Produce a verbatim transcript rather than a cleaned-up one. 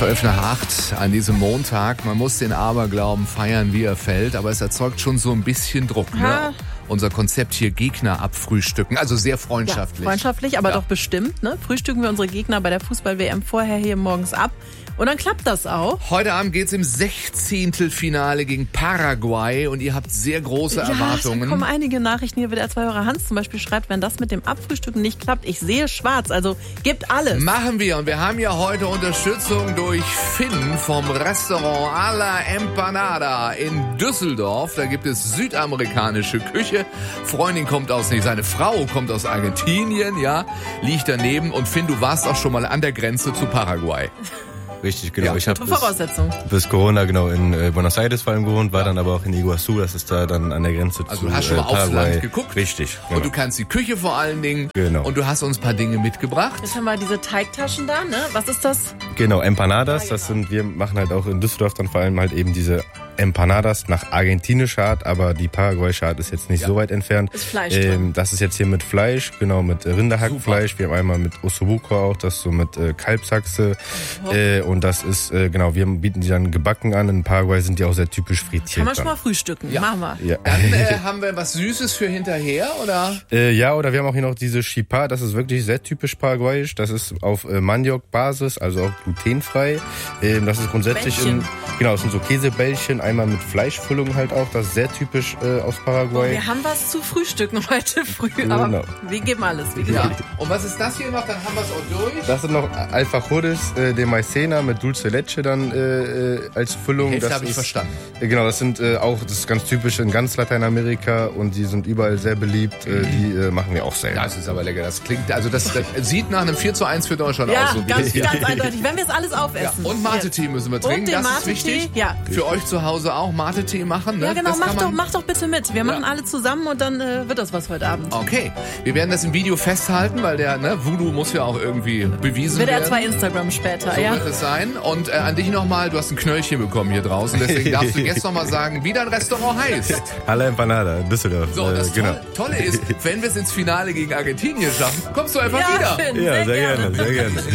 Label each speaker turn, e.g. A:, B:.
A: Zwölf nach acht an diesem Montag. Man muss den Aberglauben feiern, wie er fällt, aber es erzeugt schon so ein bisschen Druck. Ne? Unser Konzept hier, Gegner abfrühstücken, also sehr freundschaftlich.
B: Ja, freundschaftlich, aber
A: ja.
B: doch bestimmt. Ne? Frühstücken wir unsere Gegner bei der Fußball-W M vorher hier morgens ab. Und dann klappt das auch.
A: Heute Abend geht's im Sechzehntelfinale gegen Paraguay und ihr habt sehr große
B: ja,
A: Erwartungen.
B: Da kommen einige Nachrichten hier. Der zwei Hörer Hans zum Beispiel schreibt, wenn das mit dem Abfrühstücken nicht klappt, ich sehe schwarz. Also gebt alles.
A: Machen wir. Und wir haben ja heute Unterstützung durch Finn vom Restaurant A la Empanada in Düsseldorf. Da gibt es südamerikanische Küche. Freundin kommt aus, nee, seine Frau kommt aus Argentinien, ja, liegt daneben. Und Finn, du warst auch schon mal an der Grenze zu Paraguay.
C: Richtig, genau.
A: Ja,
C: ich habe
B: Voraussetzung.
C: bis, bis Corona genau in äh, Buenos Aires vor allem gewohnt, war ja. dann aber auch in Iguazu, das ist da dann an der Grenze
A: also
C: zu
A: du hast schon mal
C: äh,
A: aufs Land geguckt.
C: Richtig, genau.
A: Und du kannst die Küche vor allen Dingen.
C: Genau.
A: Und du hast uns ein paar Dinge mitgebracht.
B: Jetzt haben wir diese Teigtaschen da, ne? Was ist das?
C: Genau, Empanadas, das sind, wir machen halt auch in Düsseldorf dann vor allem halt eben diese Empanadas nach argentinischer Art, aber die paraguayische Art ist jetzt nicht ja. so weit entfernt.
B: Ist Fleisch
C: ähm,
B: drin.
C: Das ist jetzt hier mit Fleisch, genau, mit Rinderhackfleisch. Wir haben einmal mit Ossobuco auch, das so mit äh, Kalbsachse. Oh. Äh, und das ist, äh, genau, wir bieten die dann gebacken an. In Paraguay sind die auch sehr typisch frittiert.
B: Kann man schon mal frühstücken,
A: ja.
B: machen wir.
C: Ja.
A: Dann äh, haben wir was Süßes für hinterher, oder?
C: Äh, ja, oder wir haben auch hier noch diese Chipá, das ist wirklich sehr typisch paraguayisch. Das ist auf äh, Maniok-Basis, also auch glutenfrei. Ähm, das ist grundsätzlich
B: Bällchen.
C: in, genau, es sind so Käsebällchen, einmal mit Fleischfüllung halt auch, das ist sehr typisch äh, aus Paraguay.
B: Wir haben was zu frühstücken heute früh,
C: genau.
B: aber wir geben alles, wie gesagt.
A: Ja. Und was ist das hier noch? Dann haben wir es auch durch.
C: Das sind noch Alfajores äh, de Maicena mit Dulce Leche dann äh, als Füllung.
A: Die Hälfte
C: das
A: habe ich
C: ist,
A: verstanden.
C: Äh, genau, das sind äh, auch, das ist ganz typisch in ganz Lateinamerika und die sind überall sehr beliebt. Äh, die äh, machen wir auch selber.
A: Das ist aber lecker. Das klingt, also das, das sieht nach einem vier zu eins für Deutschland
B: Ja,
A: aus. So
B: ganz,
A: wie
B: ganz eindeutig. Wenn wir es alles aufessen.
A: Ja. Und Mate-Tee müssen wir trinken,
B: Und den
A: das ist
B: Mate-Tee,
A: wichtig.
B: ja.
A: Für euch zu Hause auch Mate-Tee machen. Ne?
B: Ja, genau,
A: das
B: mach
A: kann
B: doch,
A: man
B: mach doch bitte mit. Wir machen alle zusammen und dann äh, wird das was heute Abend.
A: Okay, wir werden das im Video festhalten, weil der ne, Voodoo muss ja auch irgendwie bewiesen
B: Wird
A: werden.
B: er zwei Instagram später,
A: So
B: ja.
A: wird es sein. Und äh, an dich nochmal, du hast ein Knöllchen bekommen hier draußen, deswegen darfst du jetzt nochmal sagen, wie dein Restaurant heißt.
C: Halle Empanada, Düsseldorf.
A: So, und das
C: äh, genau.
A: Tolle, Tolle ist, wenn wir es ins Finale gegen Argentinien schaffen, kommst du einfach
B: ja,
A: wieder.
B: Finn,
C: Ja,
B: sehr,
C: sehr
B: gerne.
C: gerne, sehr gerne.